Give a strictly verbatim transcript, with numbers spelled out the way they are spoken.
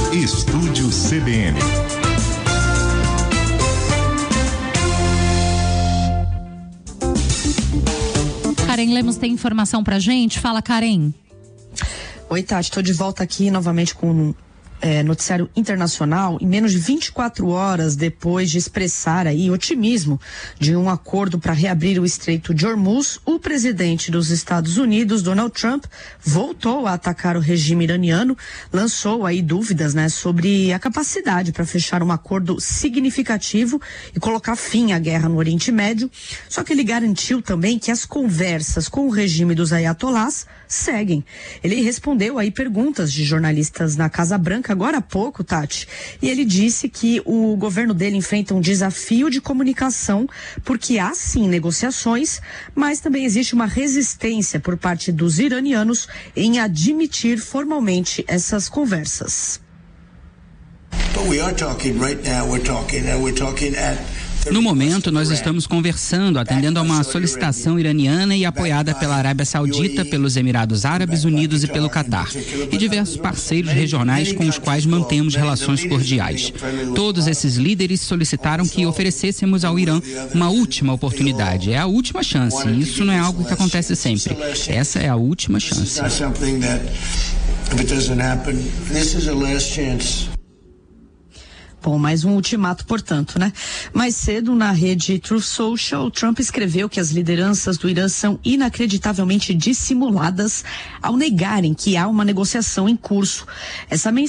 Estúdio C B N. Karen Lemos tem informação pra gente. Fala, Karen. Oi, Tati, estou de volta aqui novamente com é, noticiário internacional. Em menos de vinte e quatro horas depois de expressar aí otimismo de um acordo para reabrir o Estreito de Hormuz, o presidente dos Estados Unidos, Donald Trump, voltou a atacar o regime iraniano, lançou aí dúvidas, né, sobre a capacidade para fechar um acordo significativo e colocar fim à guerra no Oriente Médio. Só que ele garantiu também que as conversas com o regime dos ayatolás seguem. Ele respondeu aí perguntas de jornalistas na Casa Branca agora há pouco, Tati, e ele disse que o governo dele enfrenta um desafio de comunicação, porque há sim negociações, mas também existe uma resistência por parte dos iranianos em admitir formalmente essas conversas. No momento, nós estamos conversando, atendendo a uma solicitação iraniana e apoiada pela Arábia Saudita, pelos Emirados Árabes Unidos e pelo Catar, e diversos parceiros regionais com os quais mantemos relações cordiais. Todos esses líderes solicitaram que oferecêssemos ao Irã uma última oportunidade. É a última chance, e isso não é algo que acontece sempre. Essa é a última chance. Bom, mais um ultimato, portanto, né? Mais cedo, na rede Truth Social, Trump escreveu que as lideranças do Irã são inacreditavelmente dissimuladas ao negarem que há uma negociação em curso. Essa